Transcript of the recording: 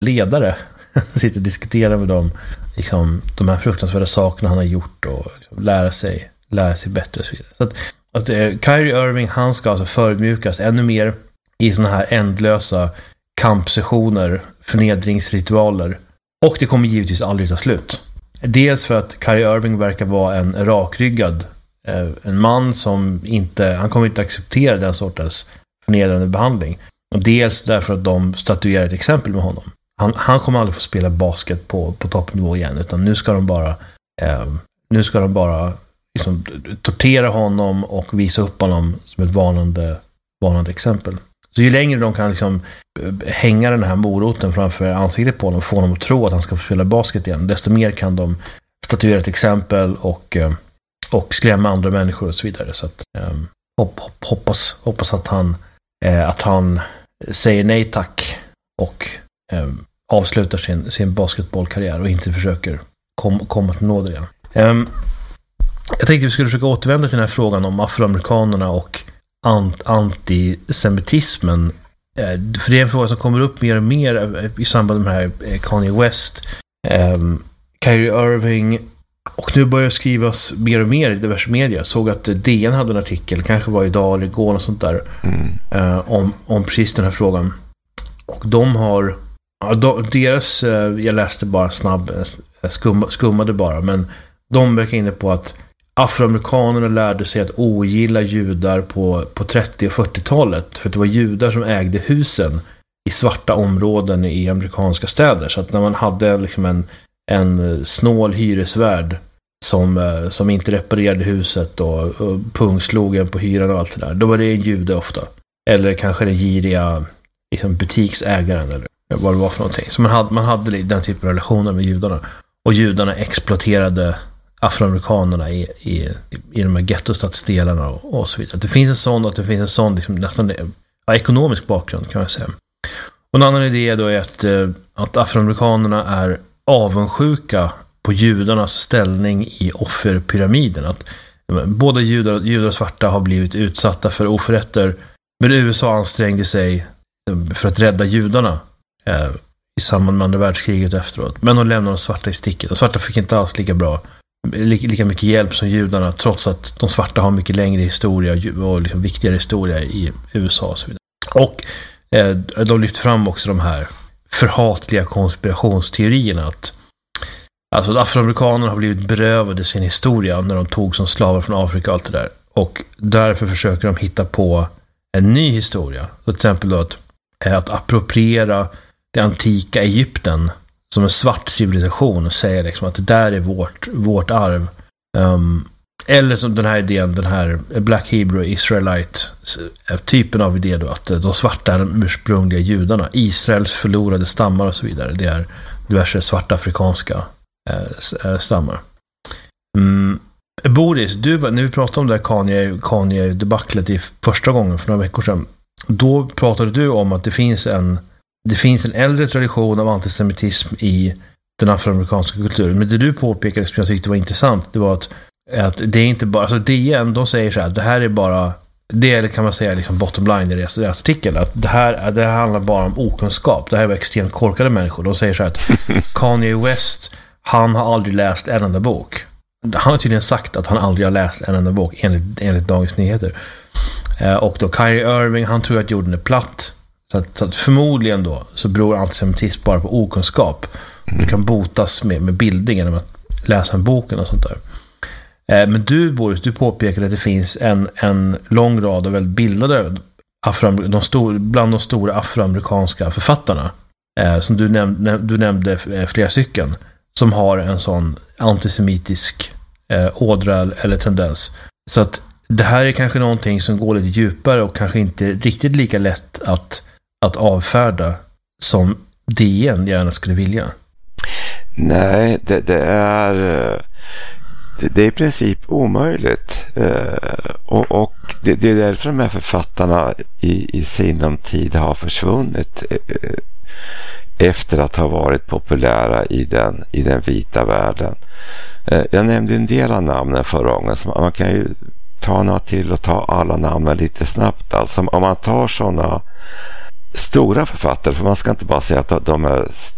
ledare sitter och diskuterar med dem liksom, de här fruktansvärda sakerna han har gjort och liksom, lära sig bättre och så vidare. Så att Kyrie Irving, han ska alltså förödmjukas ännu mer i såna här ändlösa kampsessioner, förnedringsritualer, och det kommer givetvis aldrig ta slut. Dels för att Kyrie Irving verkar vara en rakryggad en man som han kommer inte acceptera den sortens förnedrande behandling. Och dels därför att de statuerar ett exempel med honom. Han kommer aldrig få spela basket på toppnivå igen, utan nu ska de bara liksom tortera honom och visa upp honom som ett varnande exempel. Så ju längre de kan liksom hänga den här moroten framför ansiktet på honom och få honom att tro att han ska få spela basket igen, desto mer kan de statuera ett exempel och skrämma andra människor och så vidare. Så att hoppas att han säger nej tack och avslutar sin basketbollkarriär och inte försöker komma till nåd igen. Jag tänkte vi skulle försöka återvända till den här frågan om afroamerikanerna och antisemitismen. För det är en fråga som kommer upp mer och mer i samband med det här Kanye West, Kyrie Irving, och nu börjar skrivas mer och mer i diverse media. Jag såg att DN hade en artikel, kanske var idag eller igår och sånt där, om precis den här frågan. Och de har jag läste bara skummade bara, men de verkar inne på att afroamerikanerna lärde sig att ogilla judar på 30- och 40-talet, för att det var judar som ägde husen i svarta områden i amerikanska städer. Så att när man hade liksom en snål hyresvärd som inte reparerade huset och pungslog en på hyran och allt det där, då var det en jude ofta. Eller kanske den giriga liksom butiksägaren eller vad det var för någonting. Så man hade den typen av relationer med judarna. Och judarna exploaterade afroamerikanerna i de här gettostadsdelarna och så vidare. Det finns en sån liksom nästan ekonomisk bakgrund, kan man säga. Och en annan idé då är att afroamerikanerna är avundsjuka på judarnas ställning i offerpyramiden. Att både judar och svarta har blivit utsatta för oförrätter, men USA ansträngde sig för att rädda judarna i samband med andra världskriget efteråt. Men de lämnade de svarta i sticket. De svarta fick inte alls lika mycket hjälp som judarna, trots att de svarta har mycket längre historia och liksom viktigare historia i USA och så vidare. Och de lyfter fram också de här förhatliga konspirationsteorierna att afroamerikanerna har blivit berövade sin historia när de tog som slavar från Afrika och allt det där. Och därför försöker de hitta på en ny historia. Till exempel då att appropriera det antika Egypten som en svart civilisation och säga liksom att det där är vårt arv. Eller som den här idén, den här Black Hebrew Israelite typen av idé då, att de svarta är de ursprungliga judarna, Israels förlorade stammar och så vidare. Det är diverse svarta afrikanska stammar. Boris, när vi pratade om det här Kanye-debaclet i första gången för några veckor sedan, då pratade du om att det finns en äldre tradition av antisemitism i den afroamerikanska kulturen. Men det du påpekade som jag tyckte var intressant, det var att det är inte bara, alltså DN, de säger så här, det här är bara, det kan man säga liksom bottom line i deras artikel, att det här handlar bara om okunskap. Det här var extremt korkade människor. De säger så här att Kanye West, han har aldrig läst en enda bok. Han har tydligen sagt att han aldrig har läst en enda bok enligt Dagens Nyheter. Och då Kyrie Irving, han tror att jorden är platt. Så att förmodligen då så beror antisemitism bara på okunskap. Du kan botas med bildning genom att läsa en boken och sånt där. Men du, Boris, du påpekade att det finns en lång rad av väldigt bildade bland de stora afroamerikanska författarna, som du nämnde flera stycken, som har en sån antisemitisk ådra eller tendens. Så att det här är kanske någonting som går lite djupare och kanske inte riktigt lika lätt att avfärda som DN gärna skulle vilja. Nej, det är i princip omöjligt. Och det är därför de här författarna i sinom tid har försvunnit efter att ha varit populära i den vita världen. Jag nämnde en del av namnen förra gången, så man kan ju ta några till och ta alla namnen lite snabbt. Alltså om man tar sådana stora författare, för man ska inte bara säga att de är